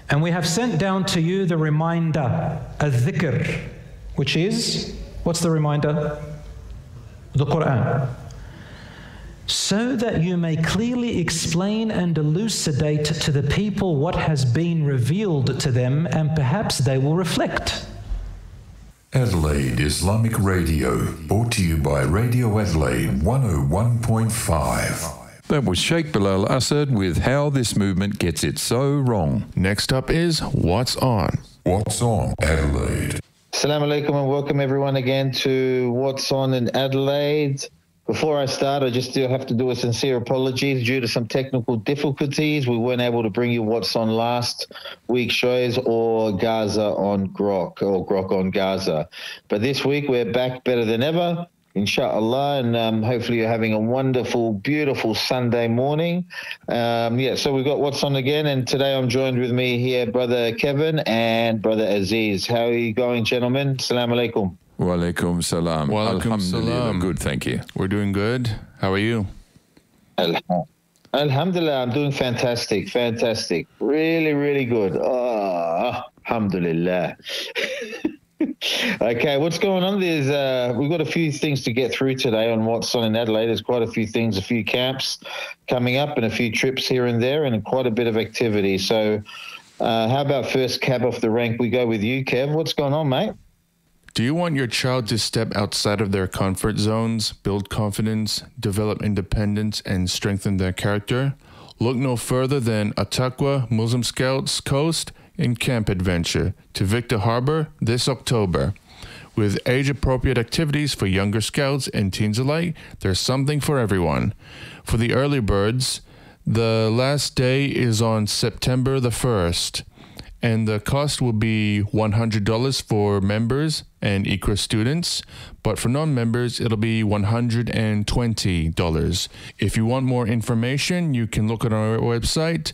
And we have sent down to you the reminder, al-dhikr, which is, what's the reminder? The Quran. So that you may clearly explain and elucidate to the people what has been revealed to them, and perhaps they will reflect. Adelaide Islamic Radio, brought to you by Radio Adelaide 101.5. That was Sheikh Bilal Assad with How This Movement Gets It So Wrong. Next up is What's On. What's On Adelaide? Assalamu alaikum and welcome everyone again to What's On in Adelaide. Before I start, I just have to do a sincere apology due to some technical difficulties. We weren't able to bring you What's On last week's shows or Gaza on Grok or Grok on Gaza. But this week we're back better than ever, inshallah, and hopefully you're having a wonderful, beautiful Sunday morning. So we've got What's On again, and today I'm joined with me here, Brother Kevin and Brother Aziz. How are you going, gentlemen? Assalamu alaikum. Wa alaikum salam. Wa alaikum Alhamdulillah. salam. Good, thank you. We're doing good. How are you? Alhamdulillah, I'm doing fantastic. Really, really good. Alhamdulillah. Okay, what's going on? We've got a few things to get through today on What's On in Adelaide. There's quite a few things, a few camps coming up and a few trips here and there and quite a bit of activity. So how about first cab off the rank? We go with you, Kev. What's going on, mate? Do you want your child to step outside of their comfort zones, build confidence, develop independence, and strengthen their character? Look no further than Ataqwa Muslim Scouts Coast and Camp Adventure to Victor Harbor this October. With age-appropriate activities for younger scouts and teens alike, there's something for everyone. For the early birds, the last day is on September the 1st. And the cost will be $100 for members and ICRA students, but for non-members, it'll be $120. If you want more information, you can look at our website,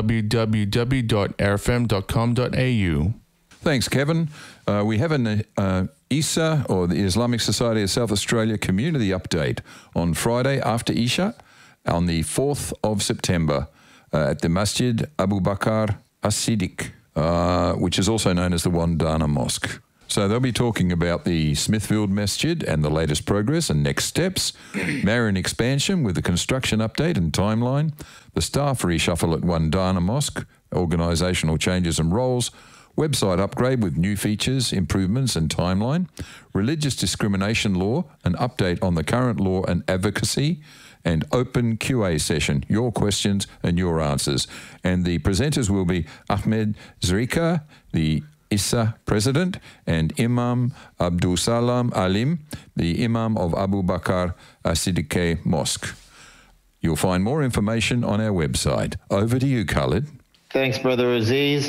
www.airfm.com.au. Thanks, Kevin. We have an ISA, or the Islamic Society of South Australia, community update on Friday after Isha on the 4th of September at the Masjid Abu Bakr As-Siddiq, which is also known as the Wandana Mosque. So they'll be talking about the Smithfield Masjid and the latest progress and next steps, Marion expansion with the construction update and timeline, the staff reshuffle at Wandana Mosque, organisational changes and roles, website upgrade with new features, improvements and timeline, religious discrimination law, an update on the current law and advocacy, and open QA session, your questions and your answers. And the presenters will be Ahmed Zrika, the ISA president, and Imam Abdul Salam Alim, the Imam of Abu Bakr As-Siddiq Mosque. You'll find more information on our website. Over to you, Khalid. Thanks, Brother Aziz.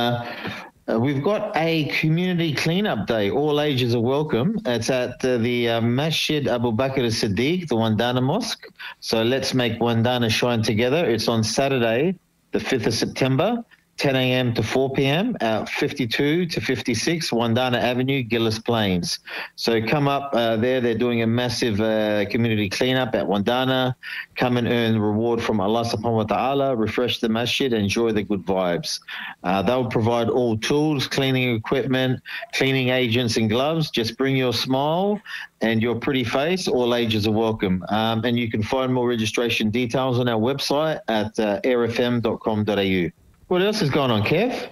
We've got a community cleanup day. All ages are welcome. It's at the Masjid Abu Bakr As-Siddiq, the Wandana Mosque. So let's make Wandana shine together. It's on Saturday, the 5th of September, 10 a.m. to 4 p.m. at 52 to 56 Wandana Avenue, Gillis Plains. So come up there. They're doing a massive community cleanup at Wandana. Come and earn the reward from Allah subhanahu wa ta'ala, refresh the masjid, enjoy the good vibes. They'll provide all tools, cleaning equipment, cleaning agents and gloves. Just bring your smile and your pretty face. All ages are welcome. And you can find more registration details on our website at airfm.com.au. What else is going on, Kev?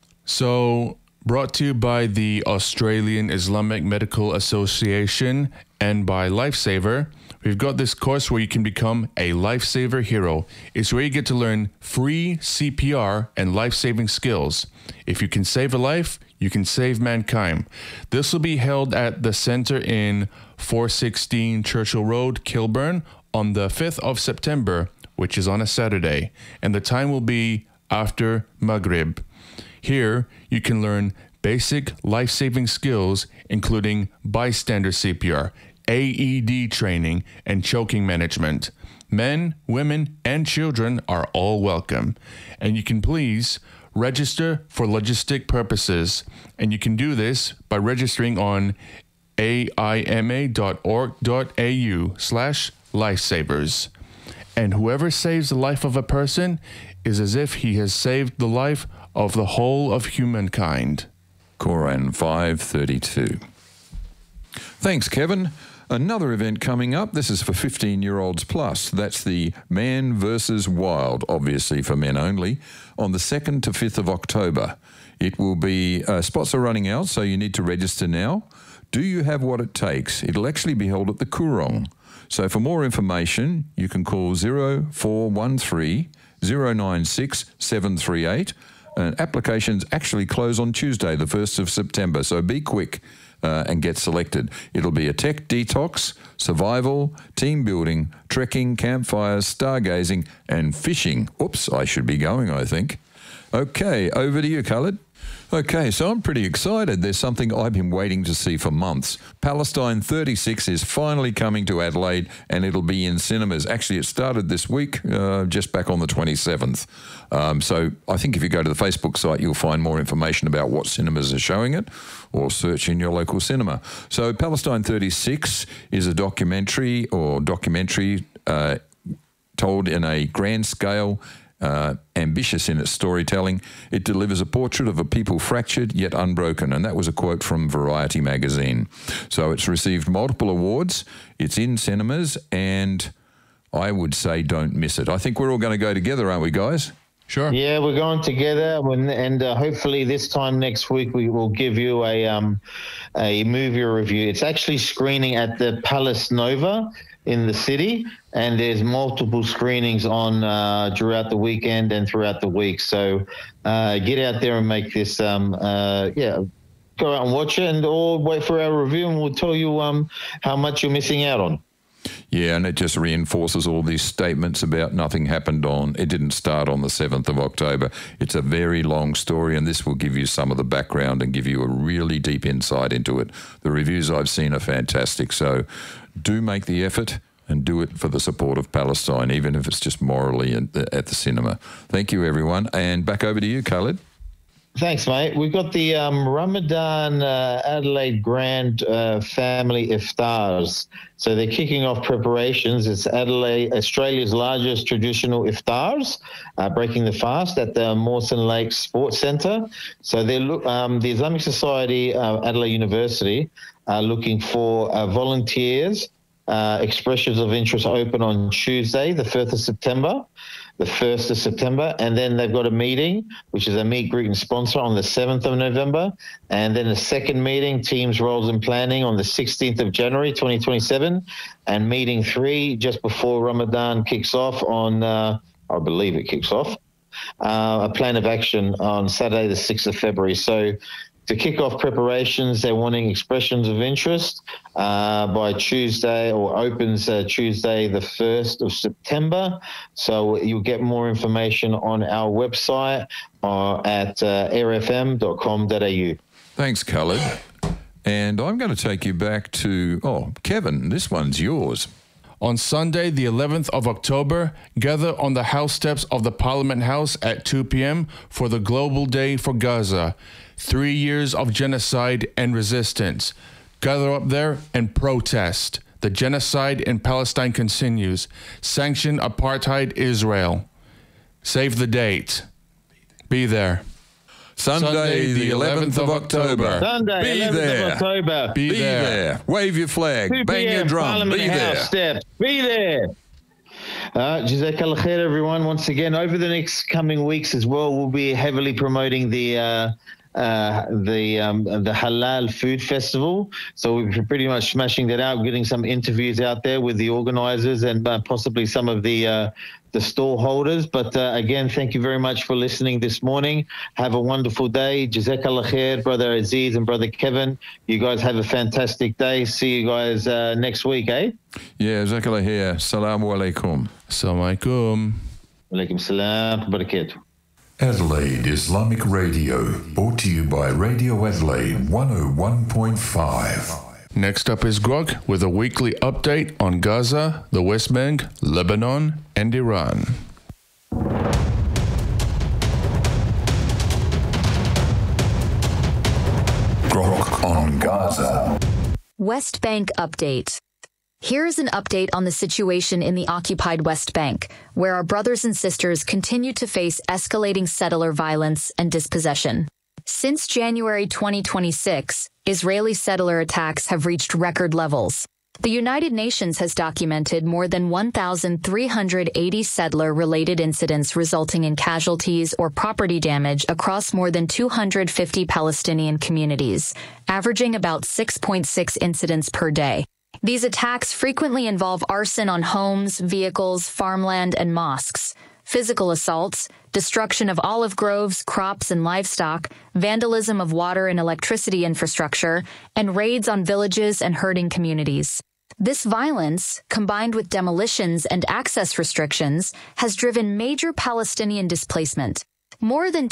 So, brought to you by the Australian Islamic Medical Association and by Lifesaver, we've got this course where you can become a Lifesaver hero. It's where you get to learn free CPR and life-saving skills. If you can save a life, you can save mankind. This will be held at the Centre in 416 Churchill Road, Kilburn, on the 5th of September, which is on a Saturday. And the time will be after Maghrib. Here, you can learn basic life-saving skills, including bystander CPR, AED training, and choking management. Men, women, and children are all welcome. And you can please register for logistic purposes. And you can do this by registering on aima.org.au/lifesavers. And whoever saves the life of a person is as if he has saved the life of the whole of humankind. Quran 5:32. Thanks, Kevin. Another event coming up. This is for 15-year-olds plus. That's the Man vs. Wild, obviously for men only, on the 2nd to 5th of October. It will be, spots are running out, so you need to register now. Do you have what it takes? It'll actually be held at the Coorong. So for more information, you can call 0413 096 738. And applications actually close on Tuesday, the 1st of September, so be quick and get selected. It'll be a tech detox, survival, team building, trekking, campfires, stargazing, and fishing. Oops, I should be going, I think. Okay, over to you, Khaled. Okay, so I'm pretty excited. There's something I've been waiting to see for months. Palestine 36 is finally coming to Adelaide, and it'll be in cinemas. Actually, it started this week, just back on the 27th. So I think if you go to the Facebook site, you'll find more information about what cinemas are showing it, or search in your local cinema. So Palestine 36 is a documentary told in a grand scale, ambitious in its storytelling. It delivers a portrait of a people fractured yet unbroken, and that was a quote from Variety magazine. So it's received multiple awards. It's in cinemas, and I would say don't miss it. I think we're all going to go together, aren't we, guys? Sure. Yeah, we're going together, and hopefully this time next week we will give you a movie review. It's actually screening at the Palace Nova in the city, and there's multiple screenings on throughout the weekend and throughout the week. So get out there and make this, go out and watch it, or wait for our review, and we'll tell you how much you're missing out on. Yeah, and it just reinforces all these statements about nothing happened it didn't start on the 7th of October. It's a very long story, and this will give you some of the background and give you a really deep insight into it. The reviews I've seen are fantastic, so do make the effort and do it for the support of Palestine, even if it's just morally at the cinema. Thank you, everyone, and back over to you, Khaled. Thanks, mate. We've got the Ramadan Adelaide Grand Family Iftars. So they're kicking off preparations. It's Adelaide, Australia's largest traditional iftars, breaking the fast at the Mawson Lake Sports Centre. So the Islamic Society, Adelaide University, are looking for volunteers. Expressions of interest open on Tuesday, the 1st of September, and then they've got a meeting, which is a meet, greet and sponsor on the 7th of November, and then a second meeting, teams, roles and planning, on the 16th of January 2027, and meeting 3 just before Ramadan kicks off on, I believe it kicks off, a plan of action on Saturday the 6th of February. So to kick off preparations, they're wanting expressions of interest by Tuesday, or opens Tuesday the 1st of September. So you'll get more information on our website at airfm.com.au. Thanks, Khaled. And I'm going to take you back to, Kevin, this one's yours. On Sunday, the 11th of October, gather on the house steps of the Parliament House at 2 p.m. for the Global Day for Gaza. 3 years of genocide and resistance. Gather up there and protest. The genocide in Palestine continues. Sanction apartheid Israel. Save the date. Be there. Sunday, the 11th of October. Sunday, 11th of October. Be there. Wave your flag. Bang your drum. Parliament Be there. House steps. Be there. Jazakallah khair, everyone. Once again, over the next coming weeks as well, we'll be heavily promoting the Halal Food Festival. So we're pretty much smashing that out, getting some interviews out there with the organisers and possibly some of the stall holders. But again, thank you very much for listening this morning. Have a wonderful day. Jazakallah khair, Brother Aziz and Brother Kevin. You guys have a fantastic day. See you guys next week, eh? Yeah, Jazakallah khair. Assalamu alaikum. Assalamu alaikum. Alaikum salam wa barakatuh. Adelaide Islamic Radio, brought to you by Radio Adelaide 101.5. Next up is Grog with a weekly update on Gaza, the West Bank, Lebanon, and Iran. Grog on Gaza. West Bank update. Here is an update on the situation in the occupied West Bank, where our brothers and sisters continue to face escalating settler violence and dispossession. Since January 2026, Israeli settler attacks have reached record levels. The United Nations has documented more than 1,380 settler-related incidents resulting in casualties or property damage across more than 250 Palestinian communities, averaging about 6.6 incidents per day. These attacks frequently involve arson on homes, vehicles, farmland, and mosques, physical assaults, destruction of olive groves, crops, and livestock, vandalism of water and electricity infrastructure, and raids on villages and herding communities. This violence, combined with demolitions and access restrictions, has driven major Palestinian displacement. More than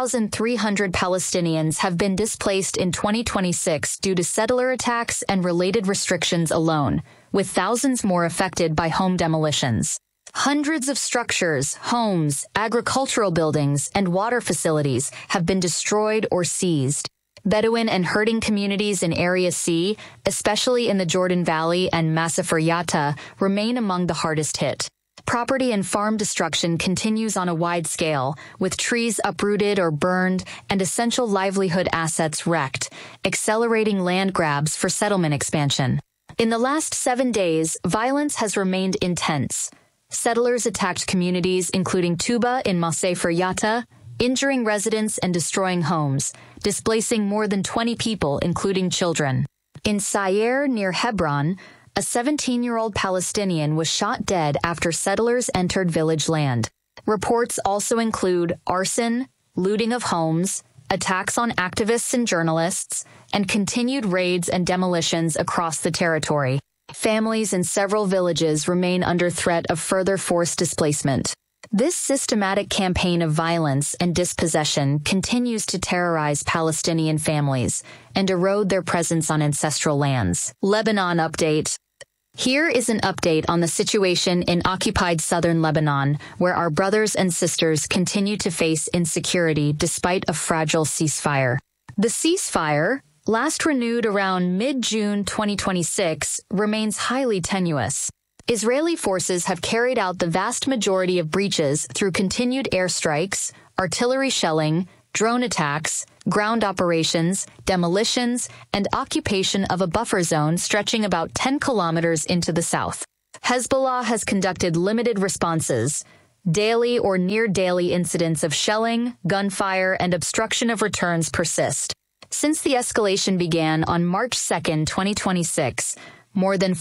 2,300 Palestinians have been displaced in 2026 due to settler attacks and related restrictions alone, with thousands more affected by home demolitions. Hundreds of structures, homes, agricultural buildings, and water facilities have been destroyed or seized. Bedouin and herding communities in Area C, especially in the Jordan Valley and Masafer Yatta, remain among the hardest hit. Property and farm destruction continues on a wide scale, with trees uprooted or burned and essential livelihood assets wrecked, accelerating land grabs for settlement expansion. In the last 7 days, violence has remained intense. Settlers attacked communities including Tuba in Masafer Yatta, injuring residents and destroying homes, displacing more than 20 people, including children. In Sayer near Hebron, a 17-year-old Palestinian was shot dead after settlers entered village land. Reports also include arson, looting of homes, attacks on activists and journalists, and continued raids and demolitions across the territory. Families in several villages remain under threat of further forced displacement. This systematic campaign of violence and dispossession continues to terrorize Palestinian families and erode their presence on ancestral lands. Lebanon update. Here is an update on the situation in occupied southern Lebanon, where our brothers and sisters continue to face insecurity despite a fragile ceasefire. The ceasefire, last renewed around mid-June 2026, remains highly tenuous. Israeli forces have carried out the vast majority of breaches through continued airstrikes, artillery shelling, drone attacks, ground operations, demolitions, and occupation of a buffer zone stretching about 10 kilometers into the south. Hezbollah has conducted limited responses. Daily or near-daily incidents of shelling, gunfire, and obstruction of returns persist. Since the escalation began on March 2, 2026, more than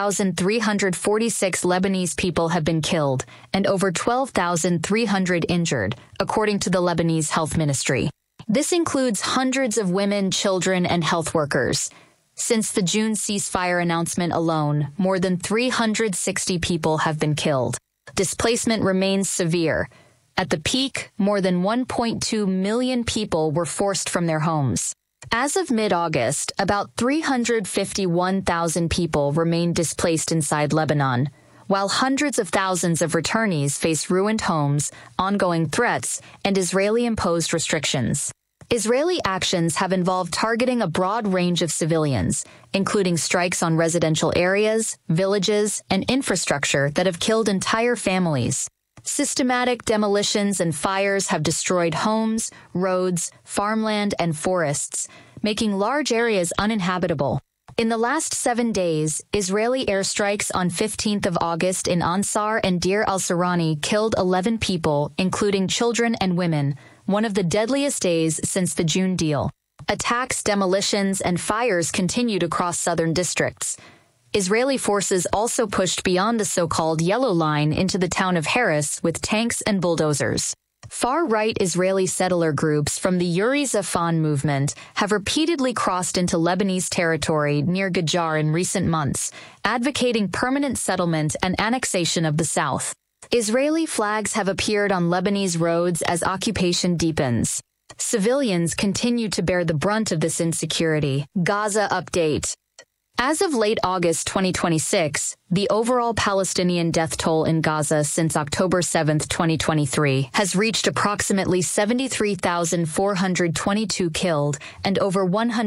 4,346 Lebanese people have been killed and over 12,300 injured, according to the Lebanese Health Ministry. This includes hundreds of women, children, and health workers. Since the June ceasefire announcement alone, more than 360 people have been killed. Displacement remains severe. At the peak, more than 1.2 million people were forced from their homes. As of mid-August, about 351,000 people remain displaced inside Lebanon, while hundreds of thousands of returnees face ruined homes, ongoing threats, and Israeli-imposed restrictions. Israeli actions have involved targeting a broad range of civilians, including strikes on residential areas, villages, and infrastructure that have killed entire families. Systematic demolitions and fires have destroyed homes, roads, farmland, and forests, making large areas uninhabitable. In the last 7 days, Israeli airstrikes on 15th of August in Ansar and Deir al-Sarani killed 11 people, including children and women, one of the deadliest days since the June deal. Attacks, demolitions, and fires continued across southern districts. Israeli forces also pushed beyond the so-called Yellow Line into the town of Harris with tanks and bulldozers. Far-right Israeli settler groups from the Yuri Zafan movement have repeatedly crossed into Lebanese territory near Gajar in recent months, advocating permanent settlement and annexation of the south. Israeli flags have appeared on Lebanese roads as occupation deepens. Civilians continue to bear the brunt of this insecurity. Gaza update. As of late August 2026, the overall Palestinian death toll in Gaza since October 7, 2023, has reached approximately 73,422 killed and over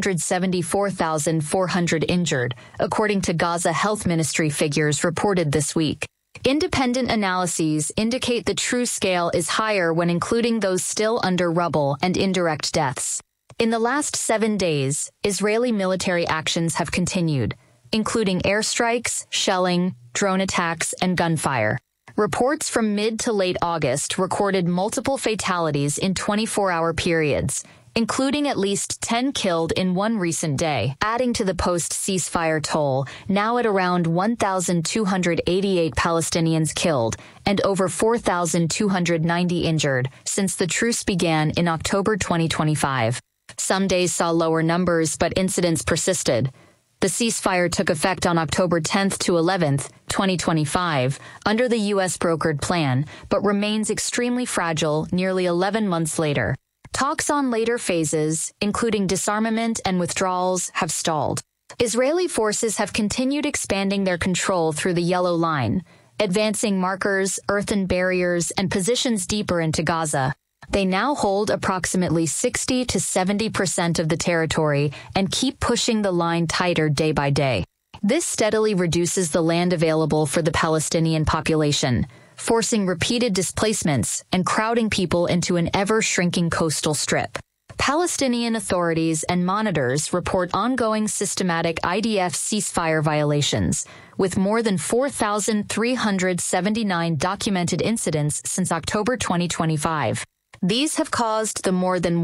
174,400 injured, according to Gaza Health Ministry figures reported this week. Independent analyses indicate the true scale is higher when including those still under rubble and indirect deaths. In the last 7 days, Israeli military actions have continued, including airstrikes, shelling, drone attacks, and gunfire. Reports from mid to late August recorded multiple fatalities in 24-hour periods, including at least 10 killed in one recent day, adding to the post-ceasefire toll, now at around 1,288 Palestinians killed and over 4,290 injured since the truce began in October 2025. Some days saw lower numbers, but incidents persisted. The ceasefire took effect on October 10th to 11th, 2025, under the U.S.-brokered plan, but remains extremely fragile nearly 11 months later. Talks on later phases, including disarmament and withdrawals, have stalled. Israeli forces have continued expanding their control through the Yellow Line, advancing markers, earthen barriers, and positions deeper into Gaza. They now hold approximately 60 to 70% of the territory and keep pushing the line tighter day by day. This steadily reduces the land available for the Palestinian population, forcing repeated displacements and crowding people into an ever-shrinking coastal strip. Palestinian authorities and monitors report ongoing systematic IDF ceasefire violations, with more than 4,379 documented incidents since October 2025. These have caused the more than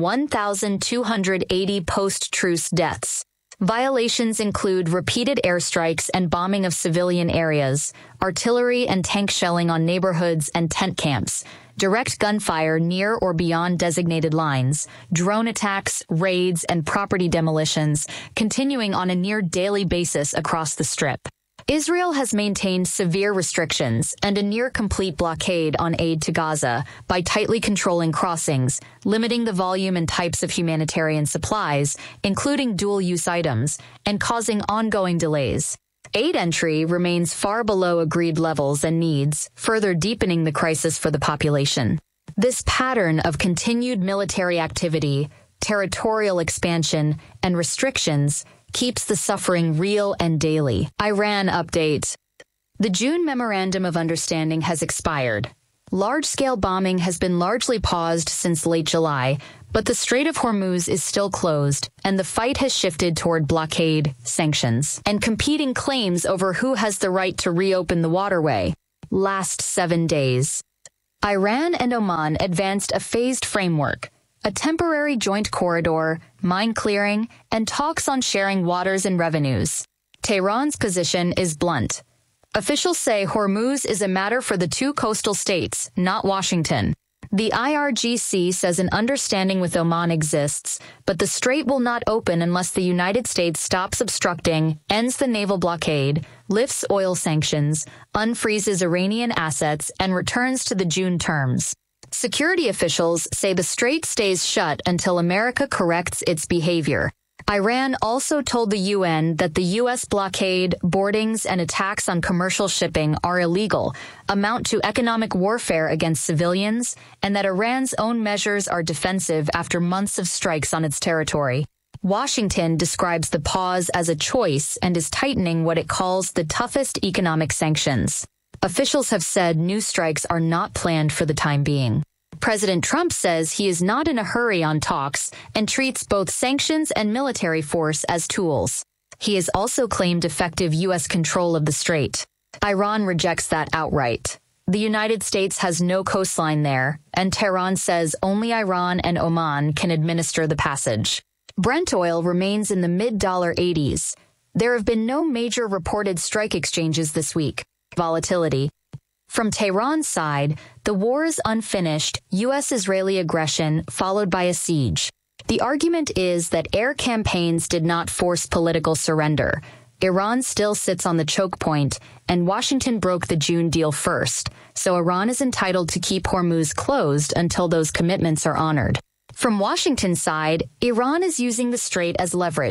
1,280 post-truce deaths. Violations include repeated airstrikes and bombing of civilian areas, artillery and tank shelling on neighborhoods and tent camps, direct gunfire near or beyond designated lines, drone attacks, raids, and property demolitions, continuing on a near-daily basis across the Strip. Israel has maintained severe restrictions and a near-complete blockade on aid to Gaza by tightly controlling crossings, limiting the volume and types of humanitarian supplies, including dual-use items, and causing ongoing delays. Aid entry remains far below agreed levels and needs, further deepening the crisis for the population. This pattern of continued military activity, territorial expansion, and restrictions keeps the suffering real and daily. Iran update. The June Memorandum of Understanding has expired. Large-scale bombing has been largely paused since late July, but the Strait of Hormuz is still closed, and the fight has shifted toward blockade, sanctions, and competing claims over who has the right to reopen the waterway. Last 7 days. Iran and Oman advanced a phased framework, a temporary joint corridor, mine clearing, and talks on sharing waters and revenues. Tehran's position is blunt. Officials say Hormuz is a matter for the two coastal states, not Washington. The IRGC says an understanding with Oman exists, but the strait will not open unless the United States stops obstructing, ends the naval blockade, lifts oil sanctions, unfreezes Iranian assets, and returns to the June terms. Security officials say the strait stays shut until America corrects its behavior. Iran also told the UN that the U.S. blockade, boardings, and attacks on commercial shipping are illegal, amount to economic warfare against civilians, and that Iran's own measures are defensive after months of strikes on its territory. Washington describes the pause as a choice and is tightening what it calls the toughest economic sanctions. Officials have said new strikes are not planned for the time being. President Trump says he is not in a hurry on talks and treats both sanctions and military force as tools. He has also claimed effective U.S. control of the strait. Iran rejects that outright. The United States has no coastline there, and Tehran says only Iran and Oman can administer the passage. Brent oil remains in the mid-$80s. There have been no major reported strike exchanges this week. Volatility. From Tehran's side, the war is unfinished, U.S.-Israeli aggression followed by a siege. The argument is that air campaigns did not force political surrender. Iran still sits on the choke point, and Washington broke the June deal first, so Iran is entitled to keep Hormuz closed until those commitments are honored. From Washington's side, Iran is using the strait as leverage.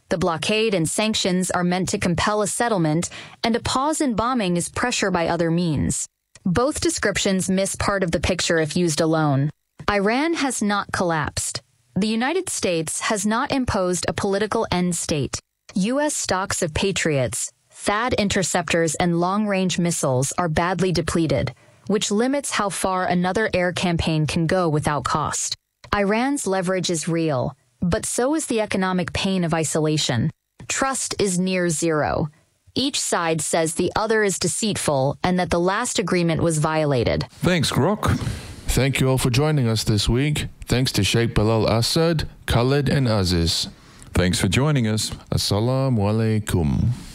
The blockade and sanctions are meant to compel a settlement, and a pause in bombing is pressure by other means. Both descriptions miss part of the picture if used alone. Iran has not collapsed. The United States has not imposed a political end state. U.S. stocks of Patriots, THAAD interceptors, and long-range missiles are badly depleted, which limits how far another air campaign can go without cost. Iran's leverage is real, but so is the economic pain of isolation. Trust is near zero. Each side says the other is deceitful and that the last agreement was violated. Thanks, Grok. Thank you all for joining us this week. Thanks to Sheikh Bilal Assad, Khalid, and Aziz. Thanks for joining us. Assalamu alaikum.